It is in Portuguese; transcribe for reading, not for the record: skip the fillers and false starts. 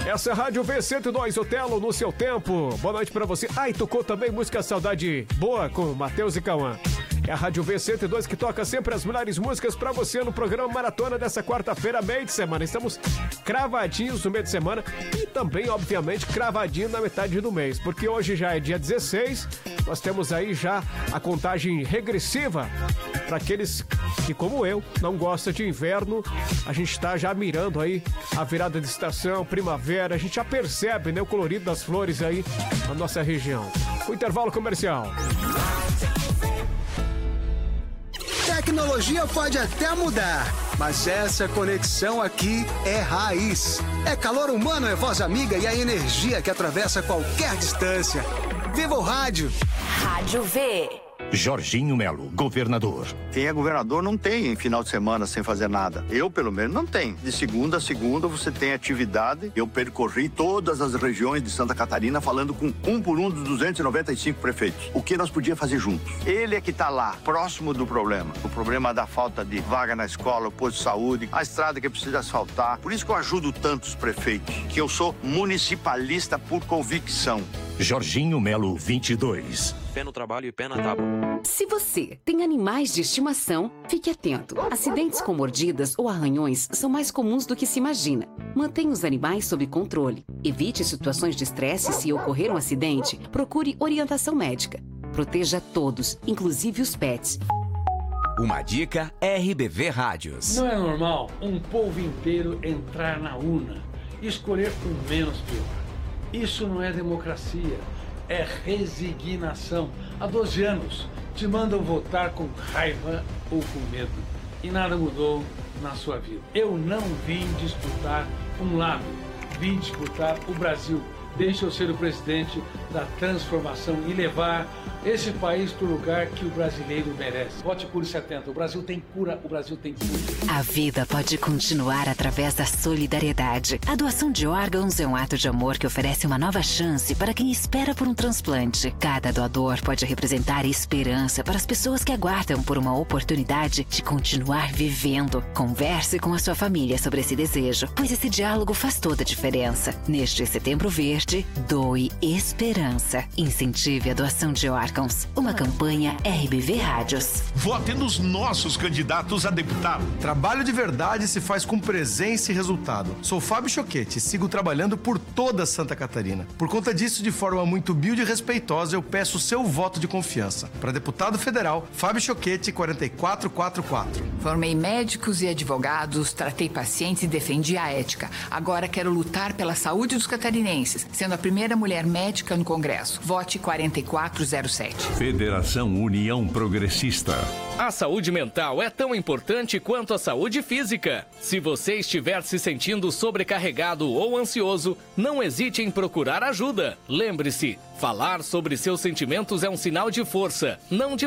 Essa é a Rádio V102, Otelo no seu tempo. Boa noite pra você. E tocou também música Saudade Boa com Matheus e Cauã. É a Rádio V102 que toca sempre as melhores músicas pra você no programa Maratona dessa quarta-feira, meio de semana. Estamos cravadinhos no meio de semana e também, obviamente, cravadinho na metade do mês, porque hoje já é dia 16, nós temos aí já a contagem regressiva para aqueles que, como eu, não gostam de inverno. A gente está já mirando aí a virada de estação, primavera, a gente já percebe, né, o colorido das flores aí na nossa região. O intervalo comercial. Tecnologia pode até mudar, mas essa conexão aqui é raiz. É calor humano, é voz amiga e a energia que atravessa qualquer distância. Viva o rádio! Rádio V. Jorginho Melo, governador. Quem é governador não tem final de semana sem fazer nada. Eu, pelo menos, não tenho. De segunda a segunda você tem atividade. Eu percorri todas as regiões de Santa Catarina falando com um por um dos 295 prefeitos. O que nós podíamos fazer juntos? Ele é que está lá, próximo do problema. O problema da falta de vaga na escola, o posto de saúde, a estrada que precisa asfaltar. Por isso que eu ajudo tantos prefeitos, que eu sou municipalista por convicção. Jorginho Melo, 22. Pé no trabalho e pé na tábua. Se você tem animais de estimação, fique atento. Acidentes com mordidas ou arranhões são mais comuns do que se imagina. Mantenha os animais sob controle. Evite situações de estresse e, se ocorrer um acidente, procure orientação médica. Proteja todos, inclusive os pets. Uma dica RBV Rádios. Não é normal um povo inteiro entrar na urna e escolher o menos pior. Isso não é democracia, é resignação. Há 12 anos te mandam votar com raiva ou com medo e nada mudou na sua vida. Eu não vim disputar um lado, vim disputar o Brasil. Deixa eu ser o presidente da transformação e levar esse país para o lugar que o brasileiro merece. Vote Cure 70. O Brasil tem cura, o Brasil tem cura. A vida pode continuar através da solidariedade. A doação de órgãos é um ato de amor que oferece uma nova chance para quem espera por um transplante. Cada doador pode representar esperança para as pessoas que aguardam por uma oportunidade de continuar vivendo. Converse com a sua família sobre esse desejo, pois esse diálogo faz toda a diferença. Neste Setembro Verde, doe esperança. Incentive a doação de órgãos. Uma campanha RBV Rádios. Vote nos nossos candidatos a deputado. Trabalho de verdade se faz com presença e resultado. Sou Fábio Choquete e sigo trabalhando por toda Santa Catarina. Por conta disso, de forma muito humilde e respeitosa, eu peço o seu voto de confiança. Para deputado federal, Fábio Choquete, 4444. Formei médicos e advogados, tratei pacientes e defendi a ética. Agora quero lutar pela saúde dos catarinenses, sendo a primeira mulher médica no Congresso. Vote 4407. Federação União Progressista. A saúde mental é tão importante quanto a saúde física. Se você estiver se sentindo sobrecarregado ou ansioso, não hesite em procurar ajuda. Lembre-se, falar sobre seus sentimentos é um sinal de força, não de